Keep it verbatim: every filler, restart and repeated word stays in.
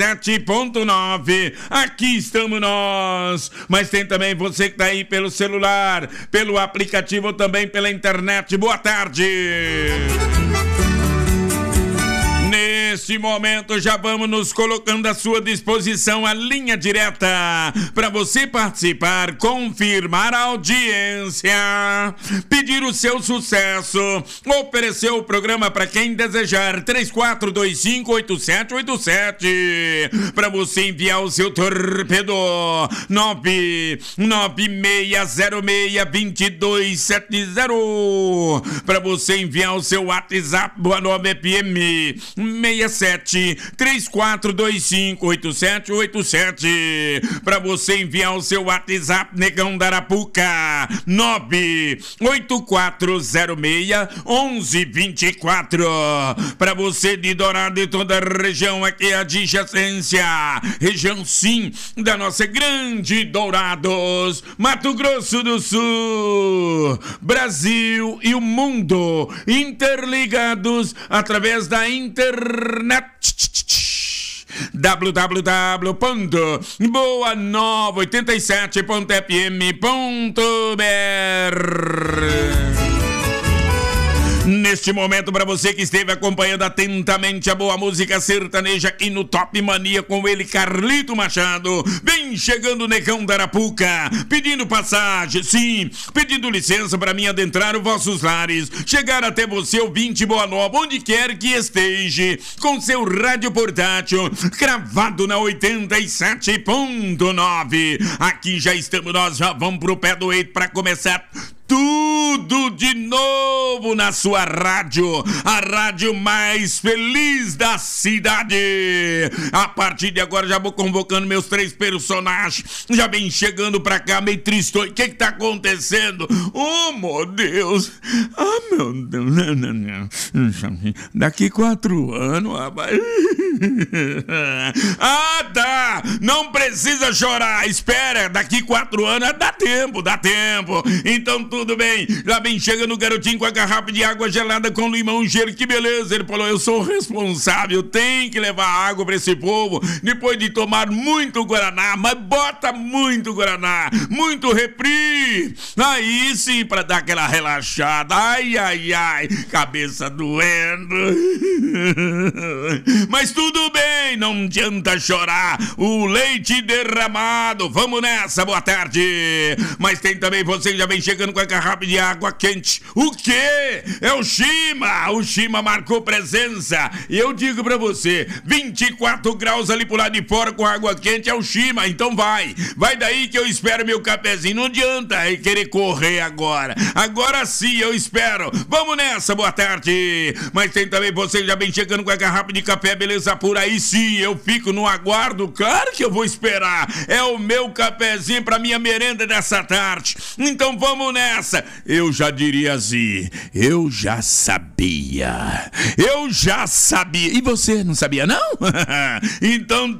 sete ponto nove. Aqui estamos nós. Mas tem também você que tá aí pelo celular, pelo aplicativo ou também pela internet. Boa tarde. Neste momento já vamos nos colocando à sua disposição a linha direta para você participar, confirmar a audiência, pedir o seu sucesso, oferecer o programa para quem desejar. Três quatro dois cinco oito sete oito sete para você enviar o seu torpedo. Nove nove seis zero seis dois dois sete zero para você enviar o seu WhatsApp. Boa nove F M seis sete três quatro dois cinco oito sete oito sete para você enviar o seu WhatsApp, Negão da Arapuca. Nove oito quatro zero seis um um dois quatro para você de Dourado e toda a região aqui adjacência, região sim da nossa grande Dourados, Mato Grosso do Sul, Brasil e o mundo interligados através da internet. w w w ponto boa nova oitenta e sete ponto f m ponto b r. Neste momento, para você que esteve acompanhando atentamente a boa música sertaneja aqui no Top Mania com ele, Carlito Machado, vem chegando o Negão da Arapuca, pedindo passagem, sim, pedindo licença para mim adentrar os vossos lares, chegar até você, ouvinte Boa Nova, onde quer que esteja, com seu rádio portátil, cravado na oitenta e sete ponto nove. Aqui já estamos, nós já vamos pro pé do eito para começar tudo de novo na sua rádio, a rádio mais feliz da cidade. A partir de agora já vou convocando meus três personagens, já vem chegando pra cá meio triste. O que que tá acontecendo? Oh, meu Deus. Ah, meu Deus. Daqui quatro anos, rapaz. Ah, tá. Não precisa chorar. Espera, daqui quatro anos dá tempo, dá tempo. Então tudo Tudo bem, lá vem chegando o garotinho com a garrafa de água gelada com limão gelo, que beleza. Ele falou, eu sou responsável, tem que levar água pra esse povo, depois de tomar muito Guaraná, mas bota muito Guaraná, muito Refri, aí sim, pra dar aquela relaxada. Ai, ai, ai, cabeça doendo. Mas tudo bem, não adianta chorar, o leite derramado, vamos nessa, boa tarde. Mas tem também você que já vem chegando com a garrafa de água quente. O quê? É o Shima. O Shima marcou presença. E eu digo pra você, vinte e quatro graus ali por lá de fora com água quente é o Shima. Então vai. Vai daí que eu espero meu cafezinho. Não adianta aí querer correr agora. Agora sim eu espero. Vamos nessa, boa tarde. Mas tem também você que já vem chegando com a garrafa de café, beleza? Por aí sim, eu fico no aguardo. Claro que eu vou esperar. É o meu cafezinho pra minha merenda dessa tarde. Então vamos nessa. Eu já diria assim, eu já sabia, eu já sabia, e você não sabia não? Então